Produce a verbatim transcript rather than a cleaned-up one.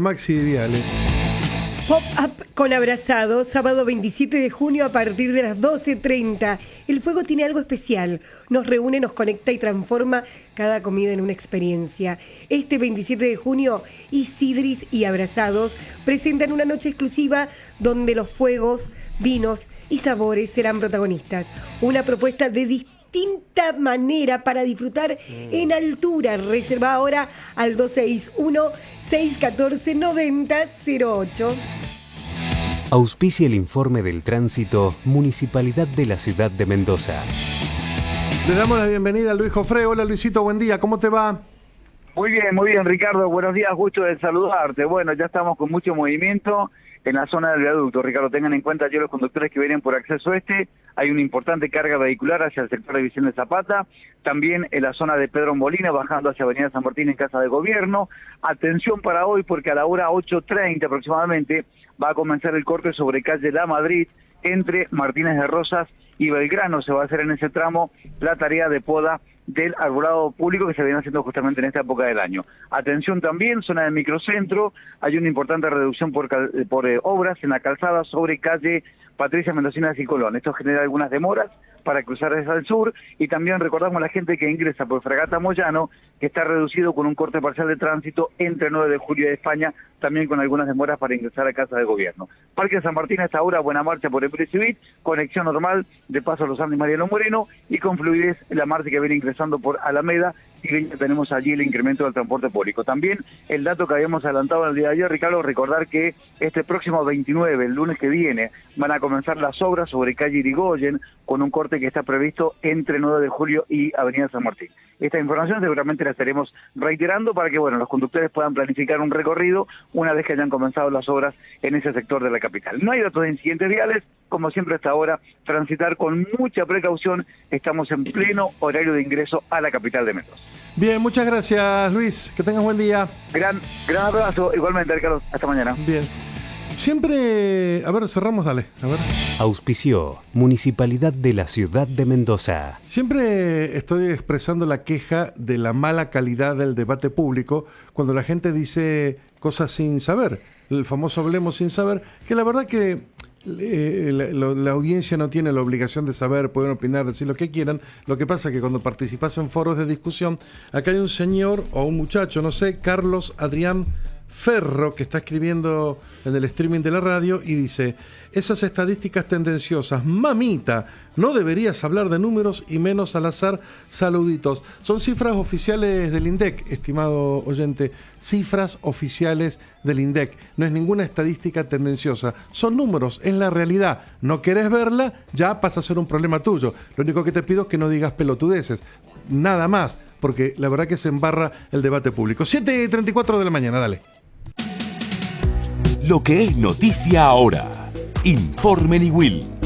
Maxi Viale. Pop-up con Abrazados, sábado veintisiete de junio a partir de las doce treinta. El fuego tiene algo especial. Nos reúne, nos conecta y transforma cada comida en una experiencia. Este veintisiete de junio, Isidris y Abrazados presentan una noche exclusiva donde los fuegos, vinos y sabores serán protagonistas. Una propuesta de distinta manera para disfrutar en altura. Reserva ahora al dos seis uno, seis uno cuatro, nueve cero cero ocho. Auspicia el informe del tránsito Municipalidad de la Ciudad de Mendoza. Le damos la bienvenida a Luis Jofré. Hola Luisito, buen día, ¿cómo te va? Muy bien, muy bien Ricardo, buenos días, gusto de saludarte. Bueno, ya estamos con mucho movimiento en la zona del viaducto. Ricardo, tengan en cuenta ya los conductores que vienen por acceso este, hay una importante carga vehicular hacia el sector de Vicente Zapata, también en la zona de Pedro Molina, bajando hacia Avenida San Martín en Casa de Gobierno. Atención para hoy porque a la hora ocho treinta aproximadamente va a comenzar el corte sobre calle La Madrid entre Martínez de Rosas y Belgrano. Se va a hacer en ese tramo la tarea de poda del arbolado público que se viene haciendo justamente en esta época del año. Atención también, zona de microcentro, hay una importante reducción por, por eh, obras en la calzada sobre calle Patricia Mendocina y Colón. Esto genera algunas demoras para cruzar hacia el sur y también recordamos a la gente que ingresa por Fragata Moyano que está reducido con un corte parcial de tránsito entre nueve de julio de España, también con algunas demoras para ingresar a Casa de Gobierno. Parque San Martín a esta hora, buena marcha por el Precibit, conexión normal de Paso a Los Andes y Mariano Moreno y con fluidez la marcha que viene ingresando por Alameda y ya tenemos allí el incremento del transporte público. También el dato que habíamos adelantado el día de ayer, Ricardo, recordar que este próximo veintinueve, el lunes que viene, van a comenzar las obras sobre calle Irigoyen con un corte que está previsto entre nueve de julio y Avenida San Martín. Esta información seguramente la estaremos reiterando para que bueno los conductores puedan planificar un recorrido una vez que hayan comenzado las obras en ese sector de la capital. No hay datos de incidentes viales, como siempre hasta ahora, transitar con mucha precaución. Estamos en pleno horario de ingreso a la capital de Mendoza. Bien, muchas gracias Luis, que tengas buen día. Gran, gran abrazo, igualmente Carlos, hasta mañana. Bien. Siempre, a ver, cerramos, dale, a ver. Auspició Municipalidad de la Ciudad de Mendoza. Siempre estoy expresando la queja de la mala calidad del debate público cuando la gente dice cosas sin saber, el famoso hablemos sin saber, que la verdad que eh, la, la, la audiencia no tiene la obligación de saber, pueden opinar, decir lo que quieran. Lo que pasa es que cuando participas en foros de discusión, acá hay un señor o un muchacho, no sé, Carlos Adrián Ferro, que está escribiendo en el streaming de la radio y dice: esas estadísticas tendenciosas, mamita, no deberías hablar de números y menos al azar, saluditos. Son cifras oficiales del INDEC, estimado oyente, cifras oficiales del INDEC. No es ninguna estadística tendenciosa, son números, es la realidad. No querés verla, ya pasa a ser un problema tuyo. Lo único que te pido es que no digas pelotudeces, nada más, porque la verdad que se embarra el debate público. siete y treinta y cuatro de la mañana, dale. Lo que es noticia ahora. Informe Niwil.